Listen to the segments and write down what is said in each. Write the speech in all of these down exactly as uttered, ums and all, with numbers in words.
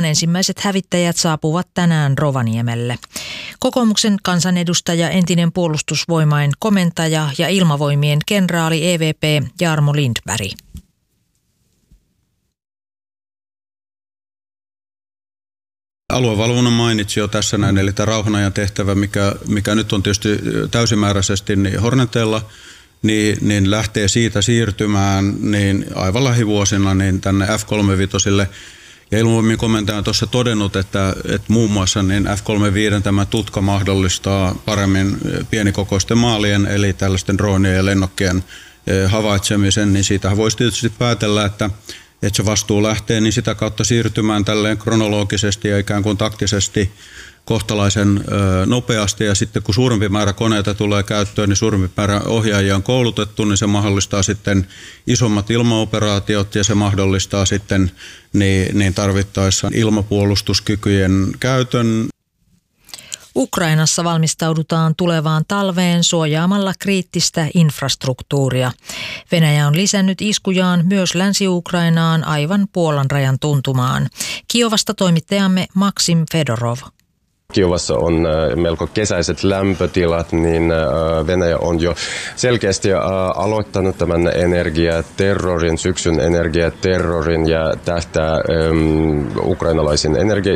ensimmäiset hävittäjät saapuvat tänään Rovaniemelle. Kokoomuksen kansanedustaja, entinen puolustusvoimain komentaja ja ilmavoimien kenraali E V P Jarmo Lindberg. Aluevalvonnan mainitsi jo tässä näin, eli tämä rauhanajan tehtävä, mikä, mikä nyt on tietysti täysimääräisesti niin Horneteilla, niin, niin lähtee siitä siirtymään niin aivan lähivuosina niin tänne F kolmekymmentäviisi. Ja ilmavoimien komentaja on tuossa todennut, että, että muun muassa niin F kolmekymmentäviisi tämä tutka mahdollistaa paremmin pienikokoisten maalien, eli tällaisten droonien ja lennokkien havaitsemisen, niin siitä voisi tietysti päätellä, että että se vastuu lähtee niin sitä kautta siirtymään tälleen kronologisesti ja ikään kuin taktisesti kohtalaisen ö, nopeasti. Ja sitten kun suurempi määrä koneita tulee käyttöön, niin suurempi määrä ohjaajia on koulutettu, niin se mahdollistaa sitten isommat ilmaoperaatiot ja se mahdollistaa sitten niin, niin tarvittaessa ilmapuolustuskykyjen käytön. Ukrainassa valmistaudutaan tulevaan talveen suojaamalla kriittistä infrastruktuuria. Venäjä on lisännyt iskujaan myös Länsi-Ukrainaan aivan Puolan rajan tuntumaan. Kiovasta toimittajamme Maksim Fedorov. Kiovassa on melko kesäiset lämpötilat, niin Venäjä on jo selkeästi aloittanut tämän energiaterrorin, syksyn energiaterrorin ja tähtää ukrainalaisiin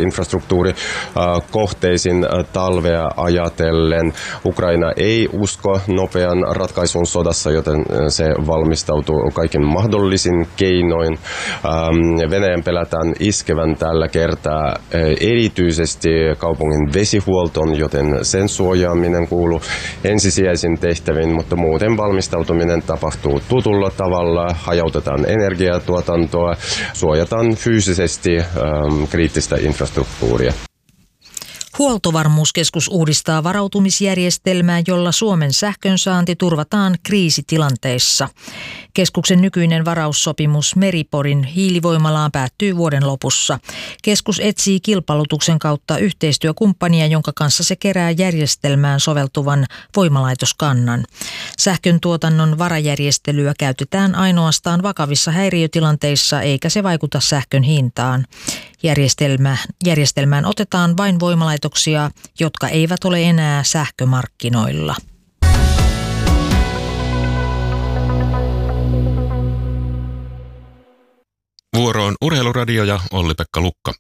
energiainfrastruktuurikohteisiin talvea ajatellen. Ukraina ei usko nopean ratkaisun sodassa, joten se valmistautuu kaikin mahdollisin keinoin. Venäjän pelätään iskevän tällä kertaa erityisesti kaupungin vesihuoltoon, joten sen suojaaminen kuuluu ensisijaisiin tehtäviin, mutta muuten valmistautuminen tapahtuu tutulla tavalla, hajautetaan energiatuotantoa, suojataan fyysisesti ähm, kriittistä infrastruktuuria. Huoltovarmuuskeskus uudistaa varautumisjärjestelmää, jolla Suomen sähkönsaanti turvataan kriisitilanteissa. Keskuksen nykyinen varaussopimus Meriporin hiilivoimalaan päättyy vuoden lopussa. Keskus etsii kilpailutuksen kautta yhteistyökumppania, jonka kanssa se kerää järjestelmään soveltuvan voimalaitoskannan. Sähkön tuotannon varajärjestelyä käytetään ainoastaan vakavissa häiriötilanteissa, eikä se vaikuta sähkön hintaan. Järjestelmä, järjestelmään otetaan vain voimalaitoksia, jotka eivät ole enää sähkömarkkinoilla. Vuoro on Urheiluradio ja Olli-Pekka Lukka.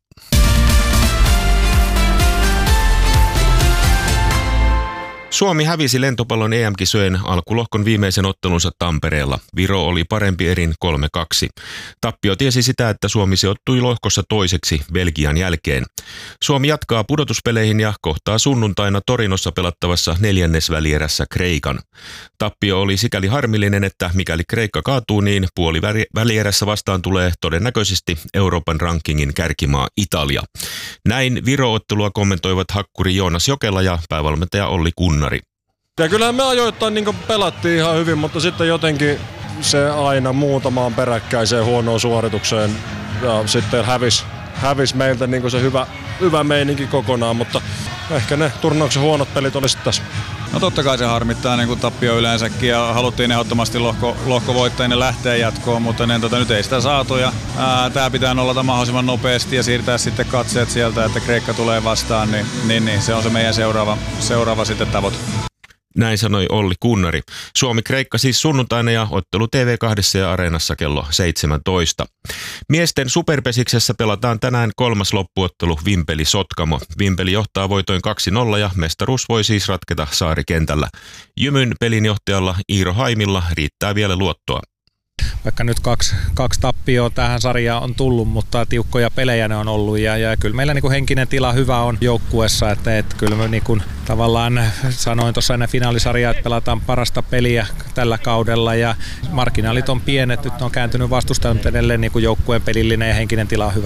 Suomi hävisi lentopallon E M-kisojen alkulohkon viimeisen ottelunsa Tampereella. Viro oli parempi erin kolme kaksi. Tappio tiesi sitä, että Suomi sijoittui lohkossa toiseksi Belgian jälkeen. Suomi jatkaa pudotuspeleihin ja kohtaa sunnuntaina Torinossa pelattavassa neljännesvälierässä Kreikan. Tappio oli sikäli harmillinen, että mikäli Kreikka kaatuu, niin puolivälierässä vastaan tulee todennäköisesti Euroopan rankingin kärkimaa Italia. Näin Viro-ottelua kommentoivat hakkuri Joonas Jokela ja päävalmentaja Olli Kunnari. Ja kyllähän me ajoittain niin pelattiin ihan hyvin, mutta sitten jotenkin se aina muutamaan peräkkäiseen huonoon suoritukseen ja sitten hävisi hävis meiltä niin se hyvä, hyvä meininki kokonaan, mutta ehkä ne turnauksen huonot pelit olisi tässä. No totta kai se harmittaa niin kuin tappio yleensäkin ja haluttiin ehdottomasti lohko, lohkovoittajien lähteä jatkoon, mutta ne, tota, nyt ei sitä saatu ja tämä pitää nollata mahdollisimman nopeasti ja siirtää sitten katseet sieltä, että Kreikka tulee vastaan, niin, niin, niin se on se meidän seuraava, seuraava sitten tavoite. Näin sanoi Olli Kunnari. Suomi-Kreikka siis sunnuntaina ja ottelu T V kaksi ja Areenassa kello seitsemäntoista. Miesten superpesiksessä pelataan tänään kolmas loppuottelu Vimpeli-Sotkamo. Vimpeli johtaa voitoin kaksi nolla ja mestaruus voi siis ratketa Saarikentällä. Jymyn pelinjohtajalla Iiro Haimilla riittää vielä luottoa. Vaikka nyt kaksi, kaksi tappioa tähän sarjaan on tullut, mutta tiukkoja pelejä ne on ollut ja, ja kyllä meillä niin kuin henkinen tila hyvä on joukkueessa, että, että kyllä me niin kuin, tavallaan sanoin tuossa ennen finaalisarjaa, että pelataan parasta peliä tällä kaudella ja marginaalit on pienet, nyt ne on kääntynyt vastustajan, mutta edelleen niin kuin joukkueen pelillinen ja henkinen tila on hyvä.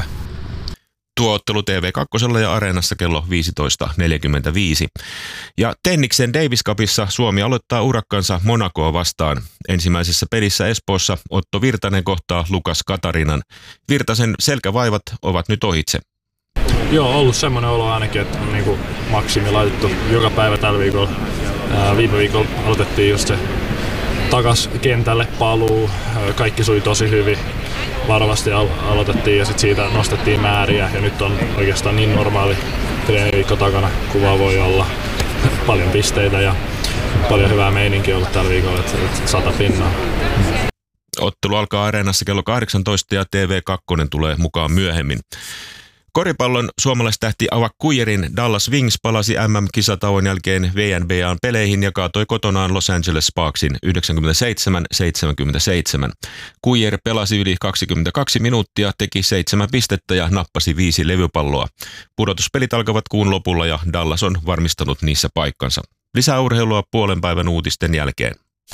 Tuo ottelu T V kaksi ja Areenassa kello viisitoista neljäkymmentäviisi. Ja tenniksen Davis Cupissa Suomi aloittaa urakkansa Monacoa vastaan. Ensimmäisessä pelissä Espoossa Otto Virtanen kohtaa Lukas Katarinan. Virtasen selkävaivat ovat nyt ohitse. Joo, ollut semmoinen olo ainakin, että on niinku maksimi laitettu joka päivä tällä viikolla. Ää, viime viikolla aloitettiin just se takas kentälle paluu. Kaikki sui tosi hyvin. varovasti al- aloitettiin ja sitten siitä nostettiin määriä ja nyt on oikeastaan niin normaali treeniviikko takana, kuin vaan voi olla. Paljon pisteitä ja paljon hyvää meininkiä ollut tällä viikolla, että sata pinnaa. Ottelu alkaa Areenassa kello kahdeksantoista ja T V kaksi tulee mukaan myöhemmin. Koripallon suomalaistähti Ava Kuijerin Dallas Wings palasi M M-kisatauon jälkeen V N B A:n peleihin ja kaatoi kotonaan Los Angeles Sparksin yhdeksänkymmentäseitsemän seitsemänkymmentäseitsemän. Kuijer pelasi yli kaksikymmentäkaksi minuuttia, teki seitsemän pistettä ja nappasi viisi levypalloa. Pudotuspelit alkavat kuun lopulla ja Dallas on varmistanut niissä paikkansa. Lisää urheilua puolen päivän uutisten jälkeen.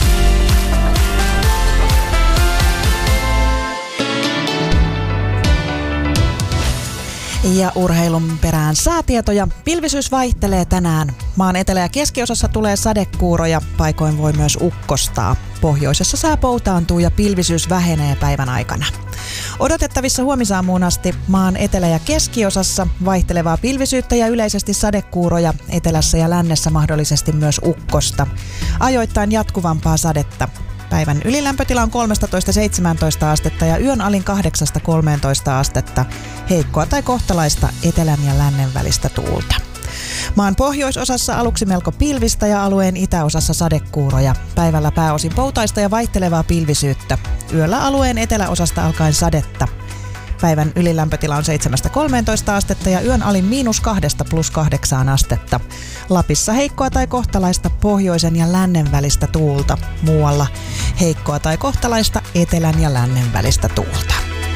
Ja urheilun perään säätietoja. Pilvisyys vaihtelee tänään. Maan etelä- ja keskiosassa tulee sadekuuroja, paikoin voi myös ukkostaa. Pohjoisessa sää poutaantuu ja pilvisyys vähenee päivän aikana. Odotettavissa huomisaamuun asti maan etelä- ja keskiosassa vaihtelevaa pilvisyyttä ja yleisesti sadekuuroja, etelässä ja lännessä mahdollisesti myös ukkosta. Ajoittain jatkuvampaa sadetta. Päivän ylilämpötila on kolmetoista seitsemäntoista astetta ja yön alin kahdeksasta kolmeentoista astetta. Heikkoa tai kohtalaista etelän ja lännen välistä tuulta. Maan pohjoisosassa aluksi melko pilvistä ja alueen itäosassa sadekuuroja. Päivällä pääosin poutaista ja vaihtelevaa pilvisyyttä. Yöllä alueen eteläosasta alkaen sadetta. Päivän ylilämpötila on seitsemästä kolmeentoista astetta ja yön alin miinus kahdesta plus kahdeksaan astetta. Lapissa heikkoa tai kohtalaista pohjoisen ja lännen välistä tuulta. Muualla heikkoa tai kohtalaista etelän ja lännen välistä tuulta.